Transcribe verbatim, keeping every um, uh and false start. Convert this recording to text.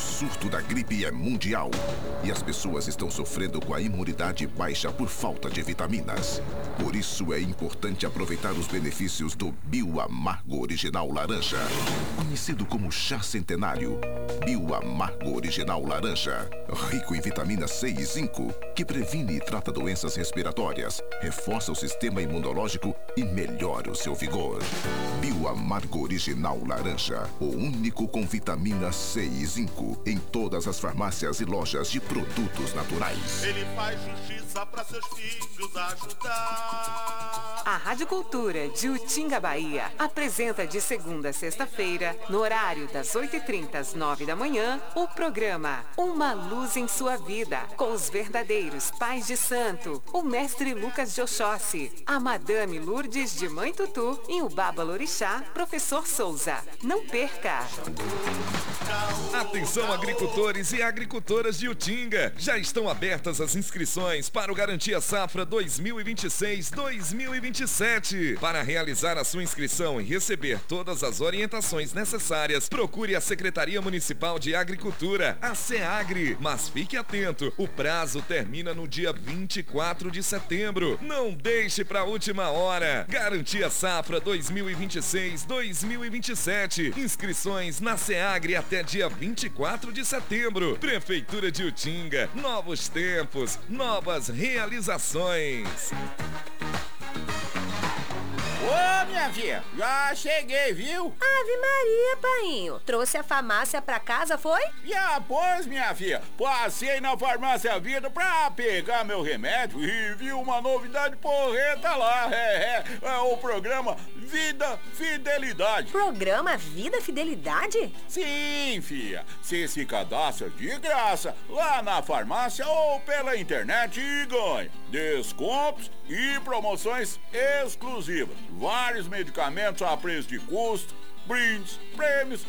surto da gripe é mundial e as pessoas estão sofrendo com a imunidade baixa por falta de vitaminas. Por isso é importante aproveitar os benefícios do Bioamargo Original Laranja, conhecido como chá centenário. Bioamargo Original Laranja, rico em vitamina C e zinco, que previne e trata doenças respiratórias, reforça o sistema imunológico e melhora o seu vigor. Bioamargo Original Laranja, o único com vitamina C e zinco em todas as farmácias e lojas de produtos naturais. Ele faz justiça para seus filhos ajudar. A Rádio Cultura de Utinga, Bahia, apresenta de segunda a sexta-feira, no horário das oito e trinta às nove da manhã, o programa Uma Luz em Sua Vida, com os verdadeiros pais de santo, o mestre Lucas de Oxóssi, a Madame Lourdes de Mãe Tutu e o Baba Lorixá, professor Souza. Não perca! Atenção, agricultores e agricultoras de Utinga! Já estão abertas as inscrições para o Garantia Safra dois mil e vinte e seis dois mil e vinte e sete. Para realizar a sua inscrição e receber todas as orientações necessárias, procure a Secretaria Municipal de Agricultura, a SEAGRE. Mas fique atento, o prazo termina no dia vinte e quatro de setembro. Não deixe para a última hora. Garantia Safra dois mil e vinte e seis dois mil e vinte e sete. Inscrições na SEAGRE até dia vinte e quatro de setembro. Prefeitura de Utinga, novos tempos, novas realizações. Ô, minha filha, já cheguei, viu? Ave Maria, painho. Trouxe a farmácia pra casa, foi? Já, pois, minha filha. Passei na farmácia Vida pra pegar meu remédio e vi uma novidade porreta lá. É, é, é o programa Vida Fidelidade. Programa Vida Fidelidade? Sim, filha. Você se cadastra de graça lá na farmácia ou pela internet e ganha descontos e promoções exclusivas. Vários medicamentos a preço de custo, brindes, prêmios